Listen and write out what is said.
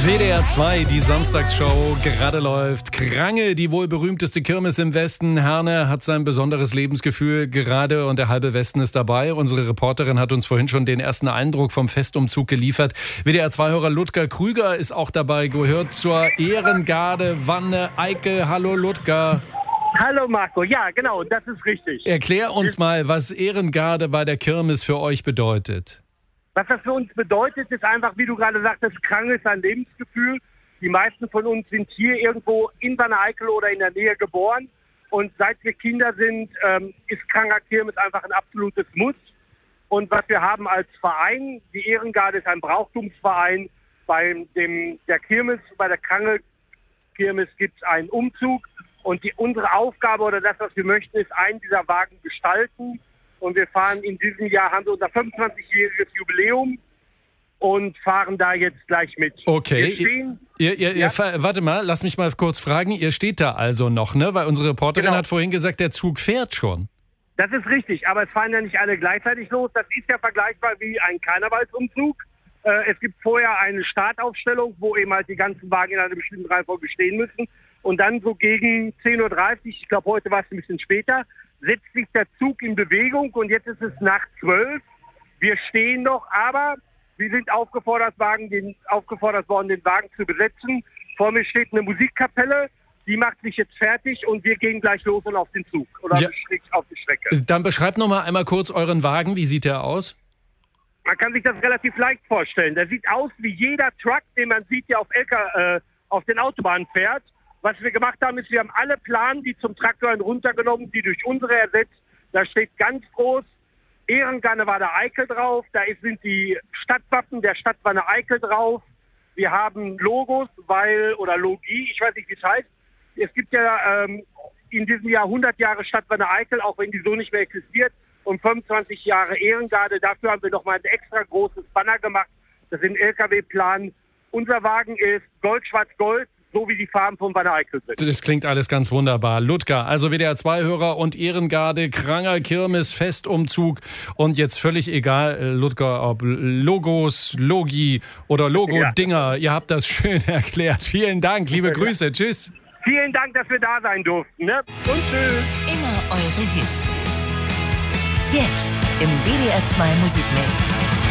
WDR 2, die Samstagsshow, gerade läuft Krange, die wohl berühmteste Kirmes im Westen. Herne hat sein besonderes Lebensgefühl gerade und der halbe Westen ist dabei. Unsere Reporterin hat uns vorhin schon den ersten Eindruck vom Festumzug geliefert. WDR 2-Hörer Ludger Krüger ist auch dabei, gehört zur Ehrengarde Wanne Eickel. Hallo Ludger. Hallo Marco, ja genau, das ist richtig. Erklär uns mal, was Ehrengarde bei der Kirmes für euch bedeutet. Was das für uns bedeutet, ist einfach, wie du gerade sagtest, Krange ist ein Lebensgefühl. Die meisten von uns sind hier irgendwo in Wanne Eickel oder in der Nähe geboren. Und seit wir Kinder sind, ist Kranger Kirmes einfach ein absolutes Muss. Und was wir haben als Verein, die Ehrengarde ist ein Brauchtumsverein. Bei der Kirmes, bei der Krange Kirmes gibt es einen Umzug. Und unsere Aufgabe oder das, was wir möchten, ist, einen dieser Wagen gestalten. Und wir fahren in diesem Jahr, haben wir unser 25-jähriges Jubiläum und fahren da jetzt gleich mit. Okay. Warte mal, lass mich mal kurz fragen. Ihr steht da also noch, ne? Weil unsere Reporterin hat vorhin gesagt, der Zug fährt schon. Das ist richtig, aber es fahren ja nicht alle gleichzeitig los. Das ist ja vergleichbar wie ein Karnevalsumzug. Es gibt vorher eine Startaufstellung, wo eben halt die ganzen Wagen in einer bestimmten Reihenfolge stehen müssen. Und dann so gegen 10.30 Uhr, ich glaube heute war es ein bisschen später, setzt sich der Zug in Bewegung und jetzt ist es nach 12. Wir stehen noch, aber wir sind aufgefordert worden, den Wagen zu besetzen. Vor mir steht eine Musikkapelle, die macht sich jetzt fertig und wir gehen gleich los und auf den Zug oder auf die Strecke. Dann beschreibt noch mal einmal kurz euren Wagen. Wie sieht der aus? Man kann sich das relativ leicht vorstellen. Der sieht aus wie jeder Truck, den man sieht, der auf den Autobahnen fährt. Was wir gemacht haben, ist, wir haben alle Planen, die zum Traktor runtergenommen, die durch unsere ersetzt. Da steht ganz groß Ehrengarde Wanne Eickel drauf. Da sind die Stadtwappen der Stadt Wanne Eickel drauf. Wir haben Logos, oder Logie, ich weiß nicht, wie es heißt. Es gibt ja in diesem Jahr 100 Jahre Stadt Wanne Eickel, auch wenn die so nicht mehr existiert. Und 25 Jahre Ehrengarde. Dafür haben wir nochmal ein extra großes Banner gemacht. Das sind LKW-Plan. Unser Wagen ist Gold-Schwarz-Gold. So wie die Farben von Wanne Eickel sind. Das klingt alles ganz wunderbar. Ludger, also WDR 2-Hörer und Ehrengarde, Kranger Kirmes, Festumzug und jetzt völlig egal, Ludger, ob Logos, Logi oder Logo-Dinger. Ihr habt das schön erklärt. Vielen Dank, liebe Grüße. Tschüss. Vielen Dank, dass wir da sein durften. Ne? Und tschüss. Immer eure Hits. Jetzt im WDR 2 Musikmix.